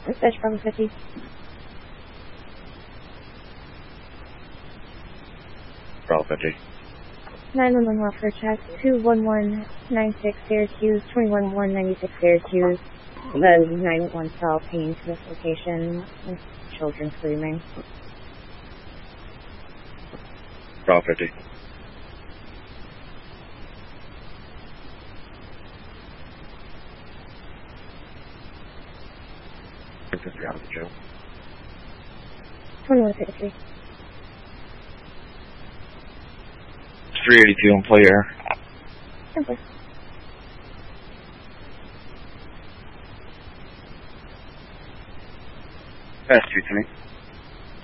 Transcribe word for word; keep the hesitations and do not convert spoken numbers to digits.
Dispatch Bravo fifty. Bravo fifty. nine one one welfare check. two one one nine six Syracuse, twenty-one one ninety-six Syracuse. The nine one one cell pinging to this location with children screaming. Bravo fifty. fifty out of the jail. twenty-one fifty-three. three eighty-two employee air. Simple. Pass two to me.